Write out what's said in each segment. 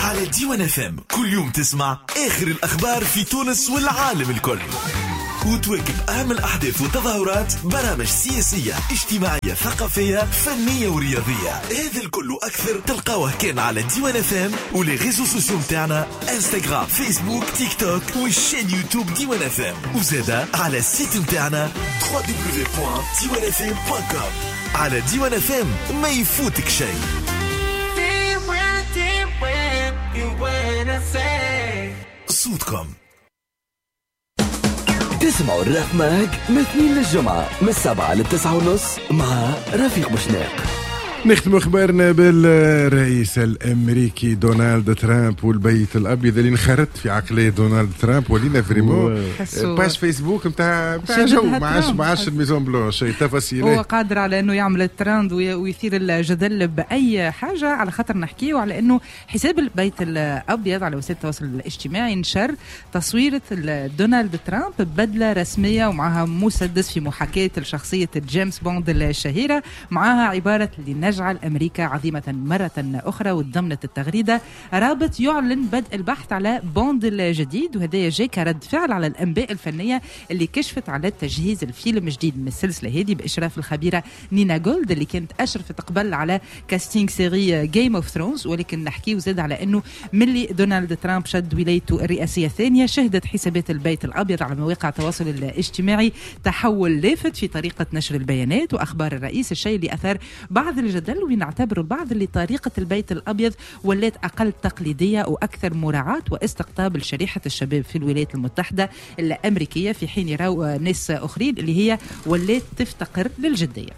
على ديوان FM كل يوم تسمع آخر الأخبار في تونس والعالم الكل، وتواكب أهم الأحداث والتظاهرات، برامج سياسية اجتماعية ثقافية فنية ورياضية. هذا الكل أكثر تلقاوه كان على ديوان FM ولي ريزو سوسيو متاعنا انستغرام فيسبوك تيك توك والشين يوتيوب ديوان FM، وزادا على السيت متاعنا www.diwanfm.com. على ديوان FM ما يفوتك شيء. صوتكم تسمعوا الراب ماج من الاثنين للجمعة من 7 ل 9:30 مع رفيق بوشناق. نختم اخبارنا بالرئيس الامريكي دونالد ترامب والبيت الابيض اللي انخرط في عقليه دونالد ترامب. ولينا فريمون باش فيسبوك نتاع جو ما عادش الميزون بلونش تفاصيل. هو قادر على انه يعمل الترند ويثير الجدل باي حاجه، على خاطر نحكيه على انه حساب البيت الابيض على وسائل التواصل الاجتماعي نشر تصويره دونالد ترامب ببدله رسميه ومعها مسدس في محاكاه لشخصيه جيمس بوند الشهيره، معها عباره نجعل أمريكا عظيمة مرة أخرى. وضمنت التغريدة رابط يعلن بدء البحث على بوند الجديد، وهذا جاء كرد فعل على الأنباء الفنية اللي كشفت على تجهيز الفيلم جديد من السلسلة هذه بإشراف الخبيرة نينا جولد اللي كانت أشرفت قبل على كاستينج سيري جيم اوف ثرونز. ولكن نحكي وزاد على أنه ملي دونالد ترامب شد ولايته الرئاسية الثانية شهدت حسابات البيت الأبيض على مواقع التواصل الاجتماعي تحول لافت في طريقة نشر البيانات وأخبار الرئيس، الشيء اللي أثار بعض الجدل، ونعتبر البعض اللي طريقة البيت الأبيض ولات أقل تقليدية وأكثر مراعاة واستقطاب لشريحة الشباب في الولايات المتحدة الأمريكية، في حين يراو ناس أخرين اللي هي ولات تفتقر للجدية.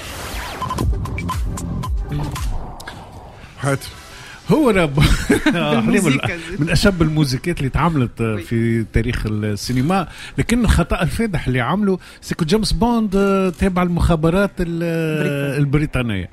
هو رب من أشب الموسيقات اللي تعملت في تاريخ السينما، لكن الخطأ الفادح اللي عمله سيكو جيمس بوند تابع المخابرات البريطانية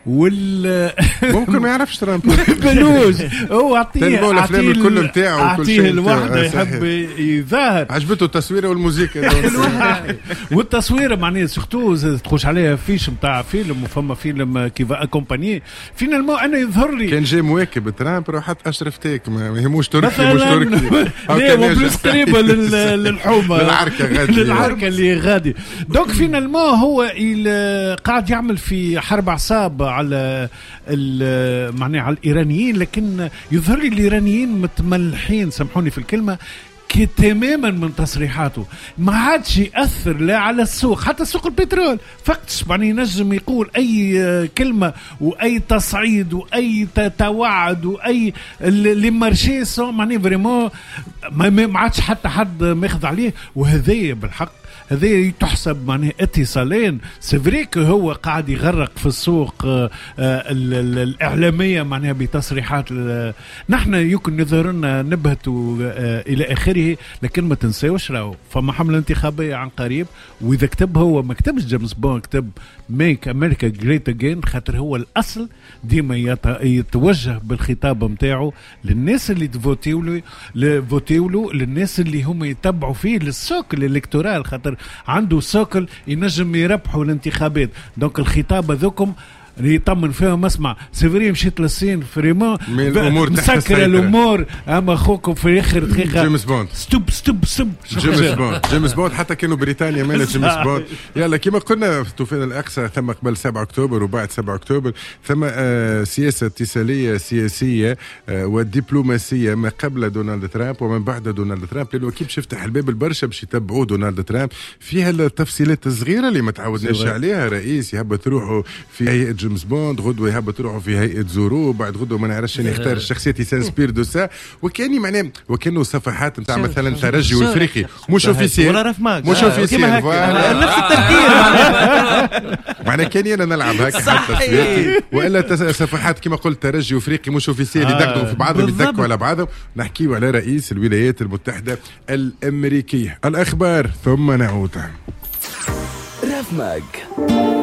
ممكن ما يعرفش ترامب بلوش هو أعطيه الكل متاعه أعطيه الوحدة يحب يظاهر. عجبته التصويرة والموسيقى والتصويرة معناه سورتو تخش عليها فيش متاع فيلم، وفما فيلم كيفا أكومباني فينا أنا يظهر لي كان جاي مواكب ترامب راحت أشرف تيك ما يهموش تركي مش تركي لا وبلس قريبة للحومة للعركة اللي غادي. دوك فينا هو قاعد يعمل في حرب أعصاب على معناه على الإيرانيين، لكن يظهر لي الإيرانيين متملحين سامحوني في الكلمة تماما من تصريحاته، ما عادش يأثر لا على السوق حتى سوق البترول فقط. يعني ينجم يقول أي كلمة وأي تصعيد وأي توعد وأي اللي مارشي سو معني فريمون ما عادش حتى حد ماخذ عليه. وهذا بالحق هذا تحسب معناه اتصالين سيفريك هو قاعد يغرق في السوق الإعلامية معناها بتصريحات نحن يمكن نظهرنا نبهتوا إلى آخره، لكن ما تنساوش راهو فما حملة انتخابية عن قريب، وإذا كتب هو ما كتبش جيمس بوند كتب ميك أمريكا جريت أجين، خاطر هو الأصل ديما يتوجه بالخطاب متاعه للناس اللي فوتيولو للناس اللي هم يتبعوا فيه للسوق الإلكتورال، خاطر عنده سوكل ينجم يربحوا الانتخابات. دونك الخطاب هذوكم يطمن فيهم اسمع سيفري مشيت للصين فريمون مسكر الامور اما اخوكم في اخر دقيقه جيمس بوند ستوب جيمس بوند حتى كانوا بريطانيا مالت جيمس بوند. يلا كما قلنا في طوفان الاقصى ثم قبل 7 اكتوبر وبعد 7 اكتوبر ثم سياسه اتصاليه سياسيه ودبلوماسيه ما قبل دونالد ترامب ومن بعد دونالد ترامب، لانه كيف يفتح الباب البرشا باش يتبعوا دونالد ترامب فيها التفصيلات الصغيره اللي ما تعودناش عليها. رئيس يهبط روحه في هيئه جيمس بوند، غدوه يهبط روحه في هيئه زورو، بعد غدوه ما نعرفش يختار الشخصيات يسانسبير دو سا، وكاني معناه وكانه صفحات نتاع مثلا ترجي والافريقي مش اوفيسيال مش اوفيسيال نفس التفكير معناه كاني انا نلعب هكا حتى والا صفحات كما قلت ترجي وافريقي مش اوفيسيال يدققوا في بعضهم يتذكروا على بعضهم. نحكيوا على رئيس الولايات المتحده الامريكيه. الاخبار ثم نعود. راف ماج